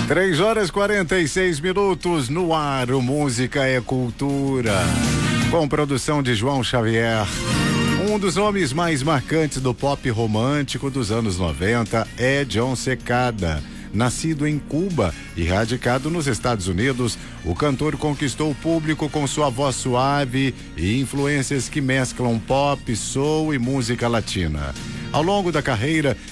3h46 no ar, o Música é Cultura. Com produção de João Xavier. Um dos nomes mais marcantes do pop romântico dos anos 90 é Jon Secada. Nascido em Cuba e radicado nos Estados Unidos, o cantor conquistou o público com sua voz suave e influências que mesclam pop, soul e música latina. Ao longo da carreira,